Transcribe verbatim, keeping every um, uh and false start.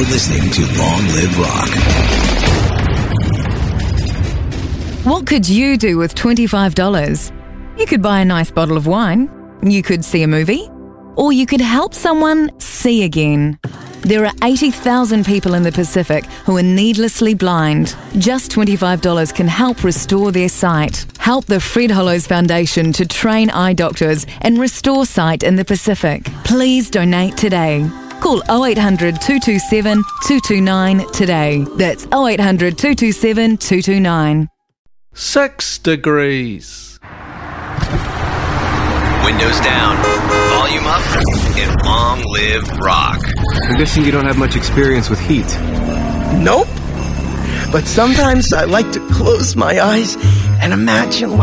You're listening to Long Live Rock. What could you do with twenty-five dollars? You could buy a nice bottle of wine, you could see a movie, or you could help someone see again. There are eighty thousand people in the Pacific who are needlessly blind. Just twenty-five dollars can help restore their sight. Help the Fred Hollows Foundation to train eye doctors and restore sight in the Pacific. Please donate today. Call oh eight hundred, two two seven, two two nine today. That's oh eight hundred, two two seven, two two nine. Six degrees. Windows down, volume up, and long live rock. I'm guessing you don't have much experience with heat. Nope. But sometimes I like to close my eyes and imagine what